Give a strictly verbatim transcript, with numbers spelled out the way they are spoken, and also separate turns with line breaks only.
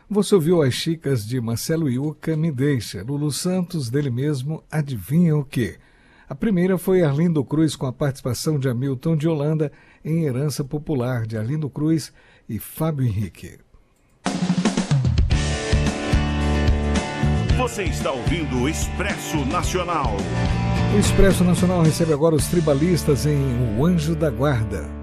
Você ouviu as chicas de Marcelo Yuca, Me Deixa. Lulu Santos, dele mesmo, Adivinha o Quê? A primeira foi Arlindo Cruz, com a participação de Hamilton de Holanda, em Herança Popular, de Arlindo Cruz e Fábio Henrique.
Você está ouvindo o Expresso Nacional.
O Expresso Nacional recebe agora os tribalistas em O Anjo da Guarda.